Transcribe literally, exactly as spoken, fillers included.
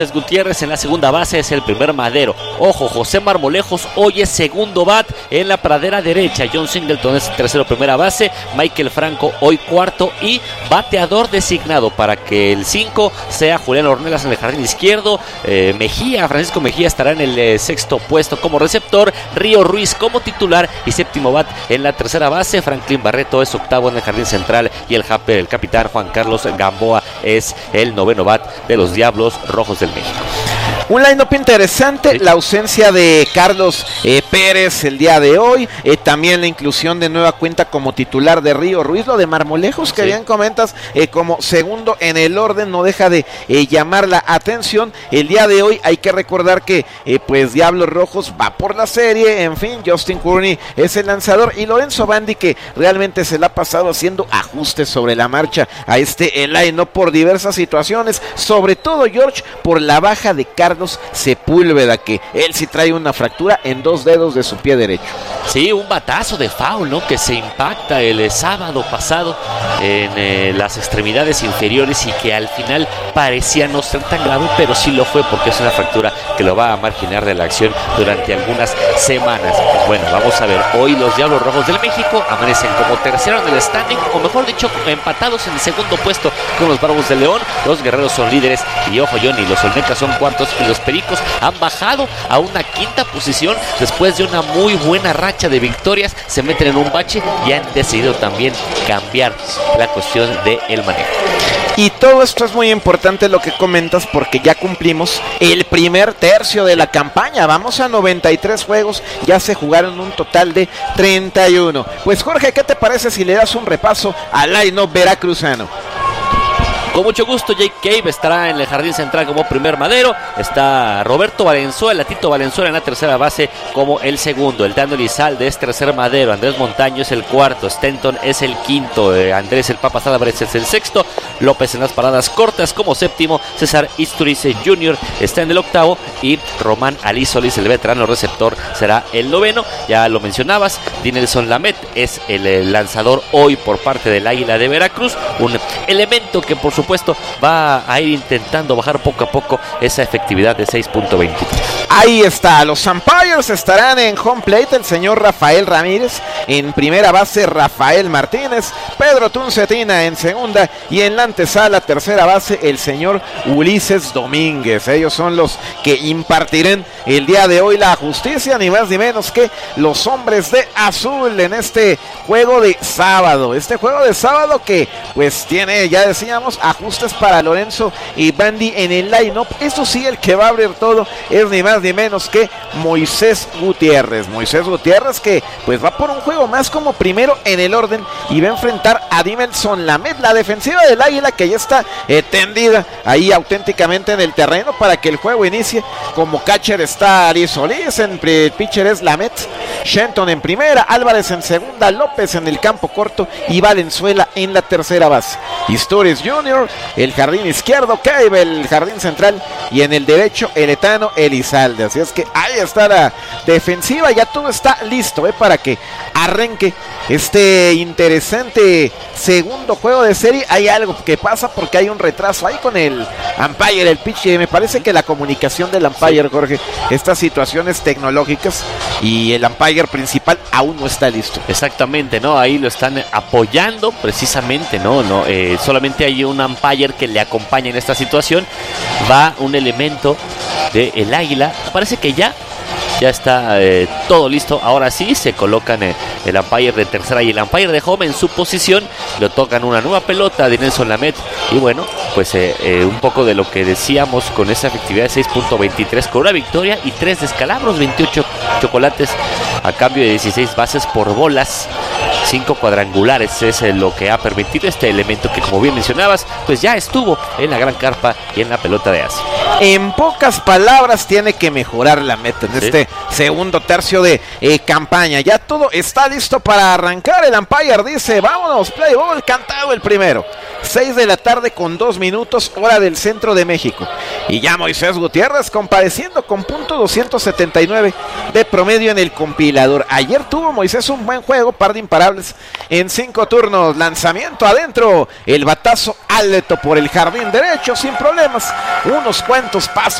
Gutiérrez en la segunda base es el primer madero. Ojo, José Marmolejos hoy es segundo bat en la pradera derecha. John Singleton es tercero primera base. Michael Franco hoy cuarto y bateador designado para que el cinco sea Julián Ornelas en el jardín izquierdo. Eh, Mejía, Francisco Mejía estará en el eh, sexto puesto como receptor. Río Ruiz como titular y séptimo bat en la tercera base. Franklin Barreto es octavo en el jardín central y el, el capitán Juan Carlos Gamboa es el noveno bat de los Diablos Rojos del México. Un line-up interesante, sí. La ausencia de Carlos eh, Pérez el día de hoy, eh, también la inclusión de nueva cuenta como titular de Río Ruiz, lo de Marmolejos, que sí. bien comentas, eh, como segundo en el orden, no deja de eh, llamar la atención. El día de hoy hay que recordar que eh, pues Diablos Rojos va por la serie, en fin, Justin Courtney es el lanzador y Lorenzo Bandi, que realmente se la ha pasado haciendo ajustes sobre la marcha a este line-up por diversas situaciones, sobre todo George por la baja de Carlos Sepúlveda, que él sí trae una fractura en dos dedos de su pie derecho. Sí, un batazo de foul, ¿no? Que se impacta el eh, sábado pasado en eh, las extremidades inferiores y que al final parecía no ser tan grave, pero sí lo fue porque es una fractura que lo va a marginar de la acción durante algunas semanas. Bueno, vamos a ver, hoy los Diablos Rojos del México amanecen como tercero en el standing, o mejor dicho, empatados en el segundo puesto con los Bravos de León. Los Guerreros son líderes y ojo, Johnny, los Olmecas son cuartos y los Pericos han bajado a una quinta posición después de una muy buena racha de victorias. Se meten en un bache y han decidido también cambiar la cuestión del manejo. Y todo esto es muy importante lo que comentas, porque ya cumplimos el primer tercio de la campaña. Vamos a noventa y tres juegos, ya se jugaron un total de treinta y uno. Pues Jorge, ¿qué te parece si le das un repaso al line-up veracruzano? Con mucho gusto, Jake Cave estará en el jardín central como primer madero. Está Roberto Valenzuela, Tito Valenzuela en la tercera base como el segundo. El Dano Elizalde es tercer madero. Andrés Montaño es el cuarto. Stenton es el quinto. Eh, Andrés el Papa Álvarez es el sexto. López en las paradas cortas como séptimo. César Isturiz junior está en el octavo. Y Román Alísolis, el veterano receptor, será el noveno. Ya lo mencionabas. Dinelson Lamet es el, el lanzador hoy por parte del Águila de Veracruz. Un elemento que por su supuesto va a ir intentando bajar poco a poco esa efectividad de seis punto veintitrés. Ahí está, los umpires estarán en home plate, el señor Rafael Ramírez, en primera base Rafael Martínez, Pedro Tuncetina en segunda y en la antesala tercera base el señor Ulises Domínguez. Ellos son los que impartirán el día de hoy la justicia, ni más ni menos que los hombres de azul en este juego de sábado, este juego de sábado que pues tiene, ya decíamos, ajustes para Lorenzo y Bandi en el line-up. Eso sí, el que va a abrir todo es ni más ni menos que Moisés Gutiérrez. Moisés Gutiérrez que pues va por un juego más como primero en el orden y va a enfrentar a Dinelson Lamet, la defensiva del Águila, que ya está eh, tendida ahí auténticamente en el terreno para que el juego inicie. Como catcher está Ari Solís, en pitcher es Lamet, Shenton en primera, Álvarez en segunda, López en el campo corto y Valenzuela en la tercera base. Isturiz junior, el jardín izquierdo, Cave, el jardín central y en el derecho el etano Elizalde. Así es que ahí está la defensiva, ya todo está listo eh, para que arranque este interesante segundo juego de serie. Hay algo que pasa porque hay un retraso ahí con el umpire, el pitch, y me parece que la comunicación del umpire, Jorge, estas situaciones tecnológicas y el umpire principal aún no está listo. Exactamente, ¿no? Ahí lo están apoyando precisamente, ¿no? no eh, solamente hay un umpire que le acompaña en esta situación. Va un elemento del Águila, parece que ya Ya está eh, todo listo. Ahora sí se colocan eh, el umpire de tercera y el umpire de home en su posición. Lo tocan una nueva pelota de Dinelson Lamet. Y bueno, pues eh, eh, un poco de lo que decíamos con esa efectividad de seis punto veintitrés, con una victoria y tres descalabros, veintiocho chocolates a cambio de dieciséis bases por bolas. cinco cuadrangulares es eh, lo que ha permitido este elemento que, como bien mencionabas, pues ya estuvo en la gran carpa y en la pelota de Asia. En pocas palabras, tiene que mejorar la meta en ¿Sí? este segundo tercio de eh, campaña. Ya todo está listo para arrancar. El umpire dice, vámonos, play ball, cantado el primero. seis de la tarde con dos minutos, hora del centro de México. Y ya Moisés Gutiérrez compareciendo con punto doscientos setenta y nueve de promedio en el compilador. Ayer tuvo Moisés un buen juego, par de imparables en cinco turnos. Lanzamiento adentro, el batazo alto por el jardín derecho sin problemas. Unos cuantos pasos